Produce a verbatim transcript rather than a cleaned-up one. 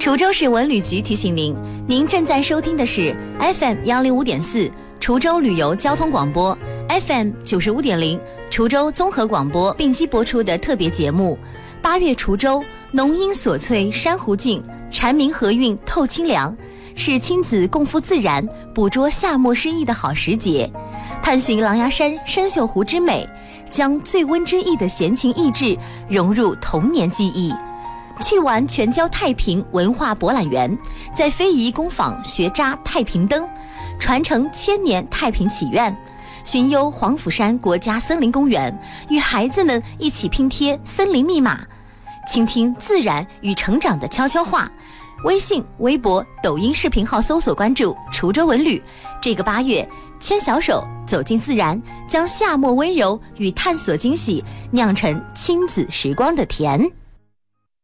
滁州市文旅局提醒您，您正在收听的是 F M 幺零五点四滁州旅游交通广播 ，F M 九十五点零滁州综合广播并机播出的特别节目。八月滁州，浓荫锁翠珊瑚静，蝉鸣和韵透清凉，是亲子共赴自然、捕捉夏末诗意的好时节。探寻狼牙山生锈湖之美，将醉温之意的闲情逸致融入童年记忆。去玩全椒太平文化博览园，在非遗工坊学扎太平灯，传承千年太平祈愿。寻幽黄甫山国家森林公园，与孩子们一起拼贴森林密码，倾听自然与成长的悄悄话。微信、微博、抖音视频号搜索关注滁州文旅。这个八月，牵小手走进自然，将夏末温柔与探索惊喜酿成亲子时光的甜。